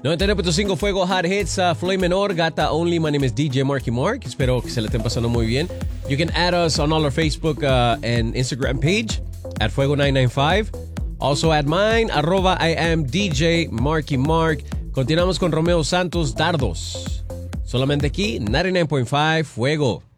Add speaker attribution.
Speaker 1: 99.5 Fuego Hot Hits, Floyd Menor, Gata Only. My name is DJ Marky Mark. Espero que se le estén pasando muy bien. You can add us on all our Facebook and Instagram page at Fuego995. Also add mine, @I am DJ Marky Mark. Continuamos con Romeo Santos, Dardos. Solamente aquí, 99.5 Fuego.